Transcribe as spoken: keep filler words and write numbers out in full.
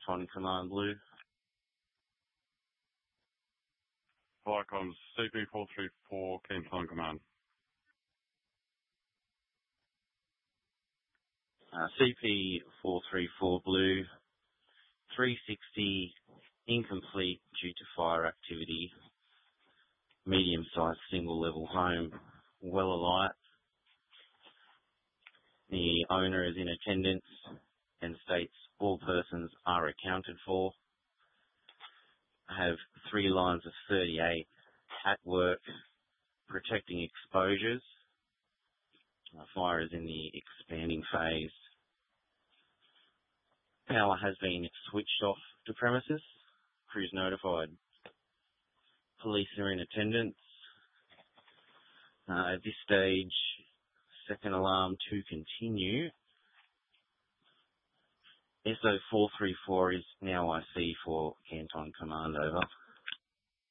Canton Command Blue. Viacom's C P four three four, Canton Command. Uh, C P four three four Blue, three sixty, incomplete due to fire activity, medium-sized single-level home, well alight. The owner is in attendance and states all persons are accounted for. I have three lines of thirty-eight at work, protecting exposures. Uh, fire is in the expanding phase. Power has been switched off to premises. Crews notified. Police are in attendance. Uh, at this stage, second alarm to continue. S O four three four is now I C for Canton Command, over.